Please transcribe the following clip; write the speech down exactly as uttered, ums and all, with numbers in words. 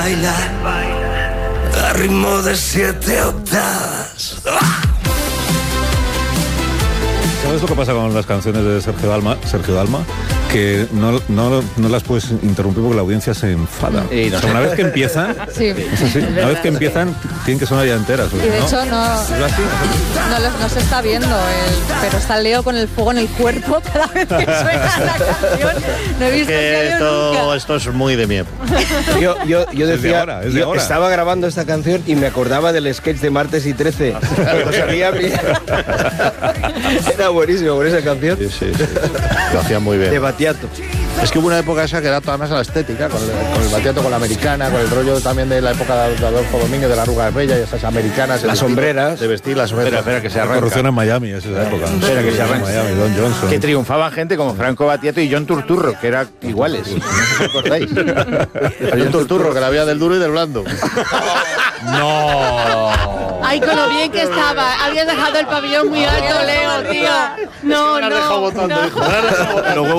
Baila a ritmo de siete octavas. ¿Sabes lo que pasa con las canciones de Sergio Dalma? Sergio Dalma, que no, no, no las puedes interrumpir porque la audiencia se enfada. Y no o sea, una vez que empiezan, Sí. es así, una vez que empiezan, tienen que sonar ya enteras. Y de ¿no? hecho no, ¿Es así? no, lo- no se está viendo, el, pero está Leo con el fuego en el cuerpo cada vez que suena la canción. No he visto Que a Leo esto, nunca. esto es muy de mi época. Yo, yo, yo Es de decía, ahora, es de yo ahora. estaba grabando esta canción y me acordaba del sketch de Martes y trece. Cuando salía mi- Era buenísimo con esa canción. Sí, sí, sí. Lo hacía muy De bien. Batiato. Es que hubo una época esa que era toda más a la estética, con el, con el batiato, con la americana, con el rollo también de la época de Adolfo Domínguez, de la arruga de Bella y esas americanas. Las de vestir- sombreras. De vestir las sombreras. Espera, espera, que se La arranca. corrupción en Miami, es esa época. Espera, que se arranca. Miami, Don Johnson. Que triunfaban gente como Franco Battiato y John Turturro, que eran iguales. No sé si os acordáis. Hay un turturro que la había del duro y del blando. No. Ay, con lo bien que estaba. Habías dejado el pabellón muy alto, Leo, tío. No, Me has dejado no. votando, no. hijo. Me has dejado votando. Los huevos